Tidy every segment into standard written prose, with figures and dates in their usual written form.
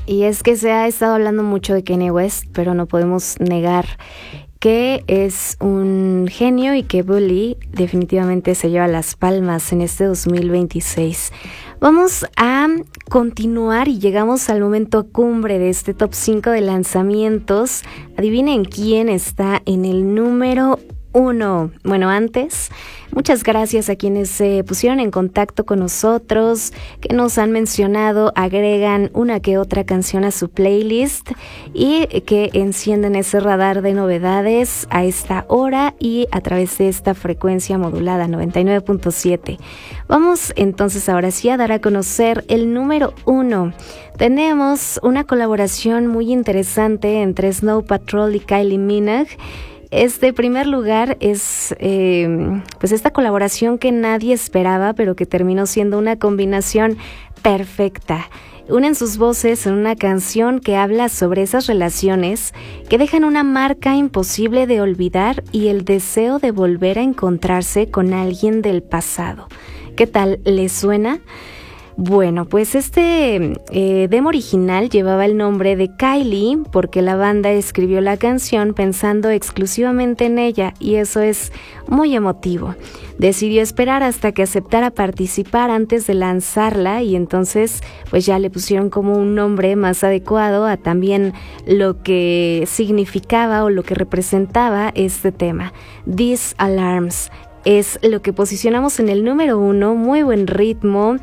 Y es que se ha estado hablando mucho de Kanye West, pero no podemos negar que es un genio y que Bully definitivamente se lleva las palmas en este 2026. Vamos a continuar y llegamos al momento cumbre de este top 5 de lanzamientos. Adivinen quién está en el número 1. Bueno, antes, muchas gracias a quienes se pusieron en contacto con nosotros, que nos han mencionado, agregan una que otra canción a su playlist y que encienden ese radar de novedades a esta hora y a través de esta frecuencia modulada 99.7. Vamos entonces ahora sí a dar a conocer el número 1. Tenemos una colaboración muy interesante entre Snow Patrol y Kylie Minogue. Este primer lugar es pues esta colaboración que nadie esperaba, pero que terminó siendo una combinación perfecta. Unen sus voces en una canción que habla sobre esas relaciones que dejan una marca imposible de olvidar y el deseo de volver a encontrarse con alguien del pasado. ¿Qué tal? ¿Les suena? Bueno, pues este demo original llevaba el nombre de Kylie porque la banda escribió la canción pensando exclusivamente en ella y eso es muy emotivo. Decidió esperar hasta que aceptara participar antes de lanzarla y entonces pues ya le pusieron como un nombre más adecuado a también lo que significaba o lo que representaba este tema. These Alarms es lo que posicionamos en el número 1, muy buen ritmo.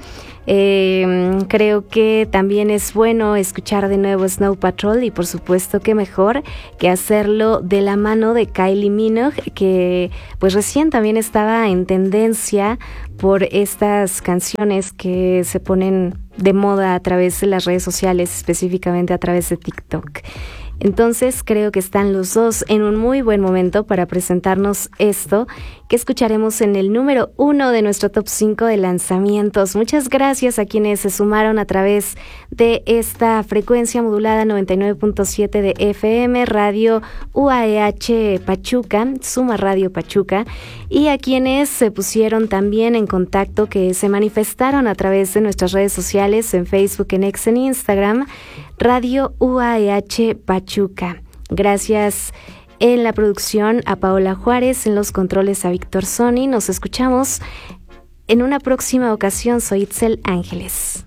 Creo que también es bueno escuchar de nuevo Snow Patrol y por supuesto que mejor que hacerlo de la mano de Kylie Minogue, que pues recién también estaba en tendencia por estas canciones que se ponen de moda a través de las redes sociales, específicamente a través de TikTok. Entonces creo que están los dos en un muy buen momento para presentarnos esto que escucharemos en el número 1 de nuestro top 5 de lanzamientos. Muchas gracias a quienes se sumaron a través de esta frecuencia modulada 99.7 de FM, Radio UAEH Pachuca, Suma Radio Pachuca, y a quienes se pusieron también en contacto, que se manifestaron a través de nuestras redes sociales, en Facebook, en X, en Instagram, Radio UAEH Pachuca. Gracias en la producción a Paola Juárez, en los controles a Víctor Sony. Nos escuchamos en una próxima ocasión. Soy Itzel Ángeles.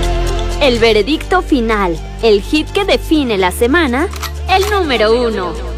El veredicto final, el hit que define la semana, el número 1.